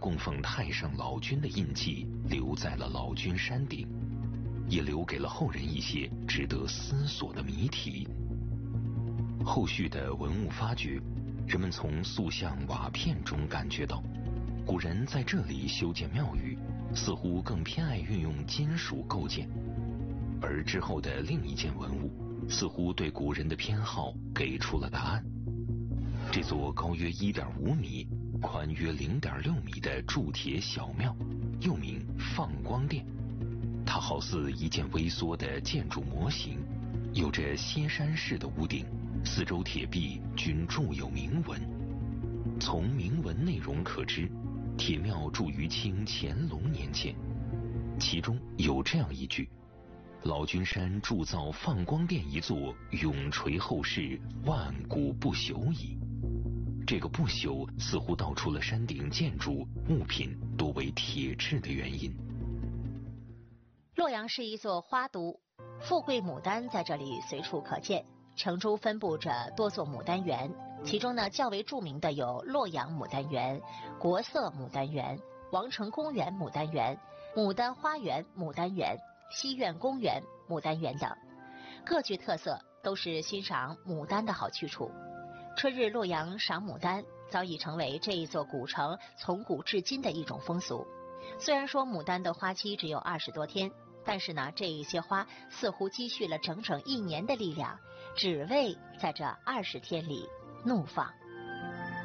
供奉太上老君的印记留在了老君山顶，也留给了后人一些值得思索的谜题。后续的文物发掘，人们从塑像瓦片中感觉到，古人在这里修建庙宇，似乎更偏爱运用金属构件。而之后的另一件文物，似乎对古人的偏好给出了答案。这座高约 1.5 米、宽约 0.6 米的铸铁小庙，又名放光殿。它好似一件微缩的建筑模型，有着歇山式的屋顶，四周铁壁均铸有铭文。从铭文内容可知，铁庙铸于清乾隆年间，其中有这样一句：老君山铸造放光殿一座，永垂后世，万古不朽矣。这个不朽似乎道出了山顶建筑物品多为铁制的原因。 洛阳是一座花都，富贵牡丹在这里随处可见，城中分布着多座牡丹园，其中呢较为著名的有洛阳牡丹园、国色牡丹园、王城公园牡丹园、牡丹花园牡丹园、西苑公园牡丹园等，各具特色，都是欣赏牡丹的好去处。春日洛阳赏牡丹早已成为这一座古城从古至今的一种风俗。虽然说牡丹的花期只有20多天，但是呢，这一些花似乎积蓄了整整1年的力量，只为在这20天里怒放。